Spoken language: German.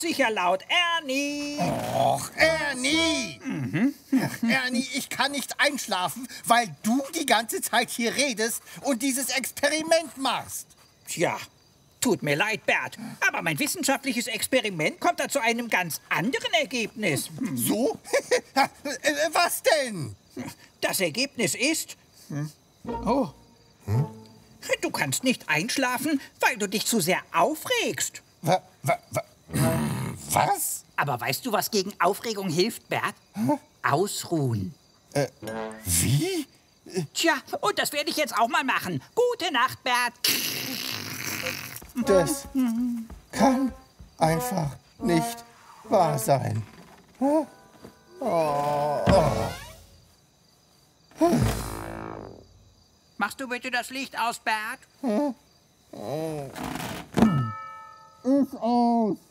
Sicher laut, Ernie! Och, Ernie! Ach, Ernie, ich kann nicht einschlafen, weil du die ganze Zeit hier redest und dieses Experiment machst. Tja, tut mir leid, Bert, aber mein wissenschaftliches Experiment kommt da zu einem ganz anderen Ergebnis. So? Was denn? Das Ergebnis ist... Oh. Du kannst nicht einschlafen, weil du dich zu sehr aufregst. Was? Aber weißt du, was gegen Aufregung hilft, Bert? Ausruhen. Wie? Tja, und das werde ich jetzt auch mal machen. Gute Nacht, Bert. Das kann einfach nicht wahr sein. Machst du bitte das Licht aus, Bert? Ist aus.